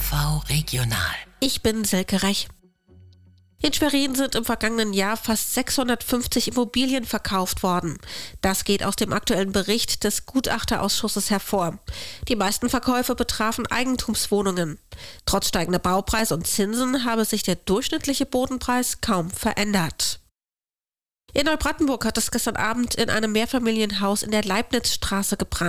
RV Regional. Ich bin Silke Rech. In Schwerin sind im vergangenen Jahr fast 650 Immobilien verkauft worden. Das geht aus dem aktuellen Bericht des Gutachterausschusses hervor. Die meisten Verkäufe betrafen Eigentumswohnungen. Trotz steigender Baupreise und Zinsen habe sich der durchschnittliche Bodenpreis kaum verändert. In Neubrandenburg hat es gestern Abend in einem Mehrfamilienhaus in der Leibnizstraße gebrannt.